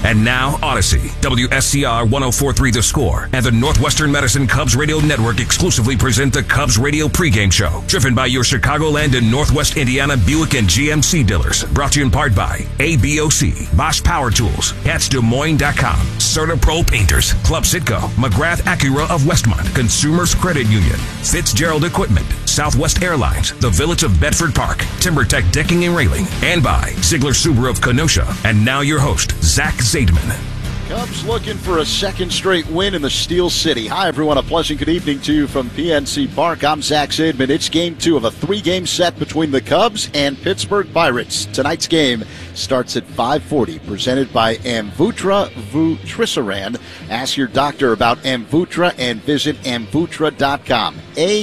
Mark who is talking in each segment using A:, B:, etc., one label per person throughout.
A: And now, Odyssey, WSCR 104.3 The Score, and the Northwestern Medicine Cubs Radio Network exclusively present the Cubs Radio pregame show, driven by your Chicagoland and Northwest Indiana Buick and GMC dealers. Brought to you in part by ABOC, Bosch Power Tools, CatsDesMoines.com, CertaPro Painters, Club Sitco, McGrath Acura of Westmont, Consumers Credit Union, Fitzgerald Equipment, Southwest Airlines, the Village of Bedford Park, TimberTech Decking and Railing, and by Ziegler Subaru of Kenosha. And now your host, Zach Zaidman.
B: Cubs looking for a second straight win in the Steel City. Hi, everyone. A pleasant good evening to you from PNC Park. I'm Zach Zaidman. It's game 2 of a 3-game set between the Cubs and Pittsburgh Pirates. Tonight's game starts at 5:40, presented by Amvuttra Vutrisiran. Ask your doctor about Amvuttra and visit Amvuttra.com.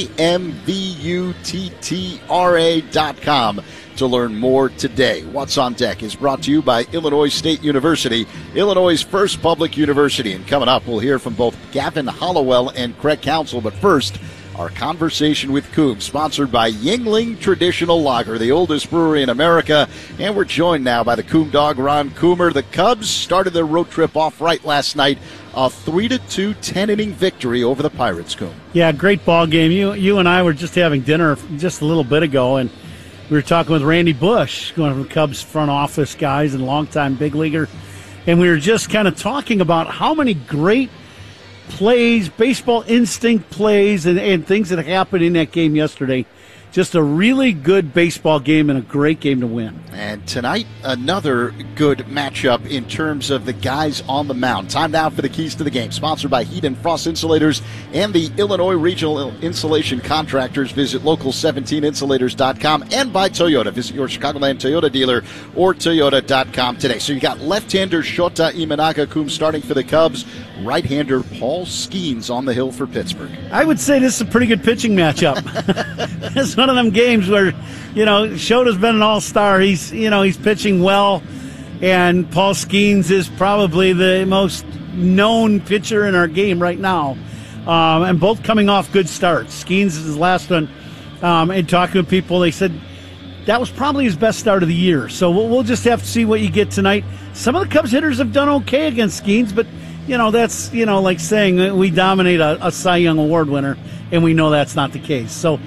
B: AMVUTTRA.com. to learn more today. What's on Deck is brought to you by Illinois State University, Illinois' first public university. And coming up, we'll hear from both Gavin Hollowell and Craig Counsell. But first, our conversation with Coom, sponsored by Yuengling Traditional Lager, the oldest brewery in America. And we're joined now by the Coom dog, Ron Coomer. The Cubs started their road trip off right last night. A 3-2 10-inning victory over the Pirates, Coom.
C: Yeah, great ball game. You and I were just having dinner just a little bit ago, and we were talking with Randy Bush, one of the Cubs front office guys and longtime big leaguer, and we were just kind of talking about how many great plays, baseball instinct plays, and things that happened in that game yesterday. Just a really good baseball game and a great game to win.
B: And tonight, another good matchup in terms of the guys on the mound. Time now for the keys to the game. Sponsored by Heat and Frost Insulators and the Illinois Regional Insulation Contractors. Visit local17insulators.com, and by Toyota. Visit your Chicagoland Toyota dealer or Toyota.com today. So you got left-hander Shota Imanaga, Coom, starting for the Cubs. Right-hander Paul Skeens on the hill for Pittsburgh.
C: I would say this is a pretty good pitching matchup. It's one of them games where, Shota's been an all-star. He's pitching well, and Paul Skeens is probably the most known pitcher in our game right now. And both coming off good starts. Skeens is his last one. And talking to people, they said that was probably his best start of the year. So we'll just have to see what you get tonight. Some of the Cubs hitters have done okay against Skeens, but that's, like saying we dominate a Cy Young Award winner, and we know that's not the case. So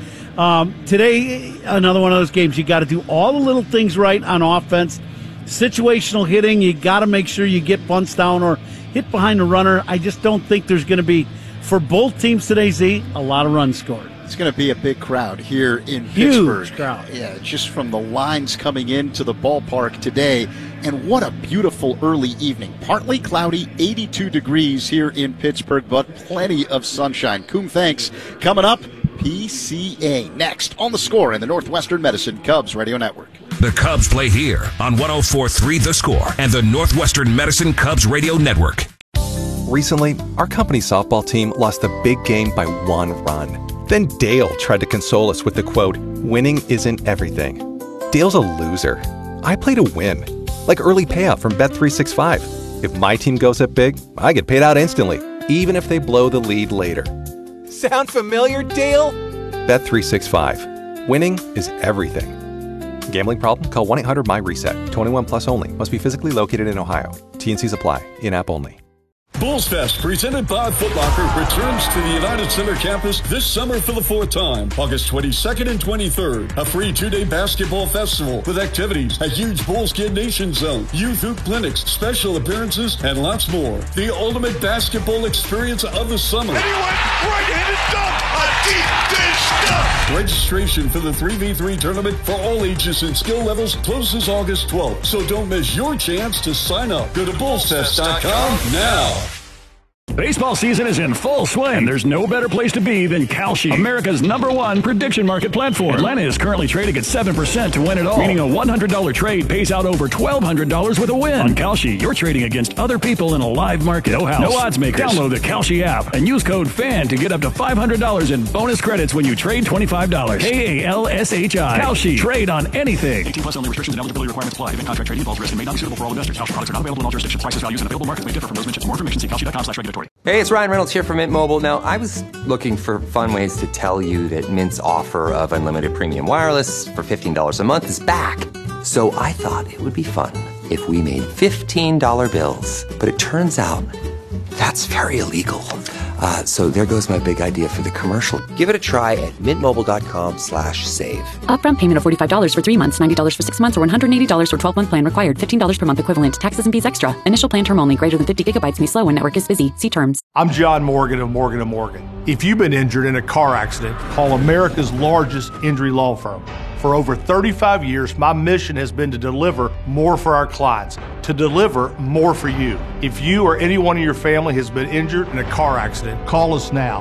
C: today, another one of those games, you got to do all the little things right on offense. Situational hitting, you got to make sure you get bunts down or hit behind the runner. I just don't think there's going to be, for both teams today, Z, a lot of runs scored.
B: It's going to be a big crowd here in Pittsburgh.
C: Huge crowd.
B: Yeah, just from the lines coming into the ballpark today. And what a beautiful early evening. Partly cloudy, 82 degrees here in Pittsburgh, but plenty of sunshine. Coom, thanks. Coming up, PCA next on The Score in the Northwestern Medicine Cubs Radio Network.
A: The Cubs play here on 104.3 The Score and the Northwestern Medicine Cubs Radio Network.
D: Recently, our company's softball team lost a big game by 1 run. Then Dale tried to console us with the quote, "Winning isn't everything." Dale's a loser. I play to win, like early payout from Bet365. If my team goes up big, I get paid out instantly, even if they blow the lead later. Sound familiar, Dale? Bet365. Winning is everything. Gambling problem? Call 1-800-MY-RESET. 21 plus only. Must be physically located in Ohio. T&Cs apply. In-app only.
E: Bulls Fest, presented by Foot Locker, returns to the United Center campus this summer for the 4th time, August 22nd and 23rd. A free 2-day basketball festival with activities, a huge Bulls Kid Nation zone, youth hoop clinics, special appearances, and lots more. The ultimate basketball experience of the summer.
F: And he went right-handed dunk, a deep dish dunk.
E: Registration for the 3v3 tournament for all ages and skill levels closes August 12th, so don't miss your chance to sign up. Go to bullsfest.com now.
G: Baseball season is in full swing, and there's no better place to be than Kalshi, America's #1 prediction market platform. Atlanta is currently trading at 7% to win it all, meaning a $100 trade pays out over $1,200 with a win. On Kalshi, you're trading against other people in a live market. No house, no odds makers. Download the Kalshi app and use code FAN to get up to $500 in bonus credits when you trade $25. KALSHI. Kalshi. Trade on anything. 18 plus only. Restrictions and eligibility requirements apply. Event contract trading involves risk and may not be suitable for all investors. Kalshi products are not available in all jurisdictions. Prices, values, and available markets may differ from those mentioned. For more information, see kalshi.com/regulatory.
H: Hey, it's Ryan Reynolds here from Mint Mobile. Now, I was looking for fun ways to tell you that Mint's offer of unlimited premium wireless for $15 a month is back. So I thought it would be fun if we made $15 bills. But it turns out that's very illegal. So there goes my big idea for the commercial. Give it a try at mintmobile.com/save.
I: Upfront payment of $45 for 3 months, $90 for 6 months, or $180 for 12-month plan required. $15 per month equivalent. Taxes and fees extra. Initial plan term only. Greater than 50 gigabytes may slow when network is busy. See terms.
J: I'm John Morgan of Morgan & Morgan. If you've been injured in a car accident, call America's largest injury law firm. For over 35 years, my mission has been to deliver more for our clients, to deliver more for you. If you or anyone in your family has been injured in a car accident, call us now.